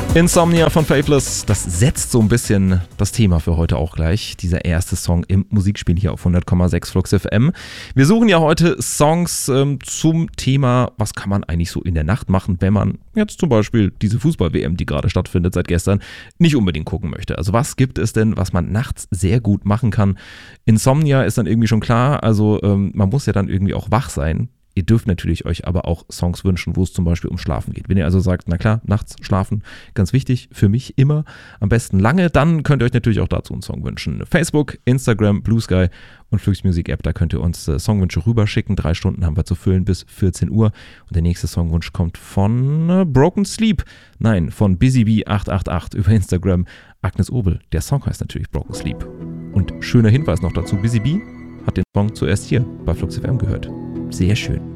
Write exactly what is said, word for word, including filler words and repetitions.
Insomnia von Faithless, das setzt so ein bisschen das Thema für heute auch gleich. Dieser erste Song im Musikspiel hier auf hundert Komma sechs Flux F M. Wir suchen ja heute Songs ähm, zum Thema, was kann man eigentlich so in der Nacht machen, wenn man jetzt zum Beispiel diese Fußball-W M, die gerade stattfindet seit gestern, nicht unbedingt gucken möchte. Also was gibt es denn, was man nachts sehr gut machen kann? Insomnia ist dann irgendwie schon klar, also ähm, man muss ja dann irgendwie auch wach sein. Ihr dürft natürlich euch aber auch Songs wünschen, wo es zum Beispiel um Schlafen geht. Wenn ihr also sagt, na klar, nachts schlafen, ganz wichtig, für mich immer, am besten lange, dann könnt ihr euch natürlich auch dazu einen Song wünschen. Facebook, Instagram, Blue Sky und Flux Music App, da könnt ihr uns äh, Songwünsche rüberschicken. Drei Stunden haben wir zu füllen bis vierzehn Uhr. Und der nächste Songwunsch kommt von äh, Broken Sleep. Nein, von Busy Bee acht acht acht über Instagram. Agnes Obel, der Song heißt natürlich Broken Sleep. Und schöner Hinweis noch dazu, Busy Bee hat den Song zuerst hier bei Flux F M gehört. Sehr schön.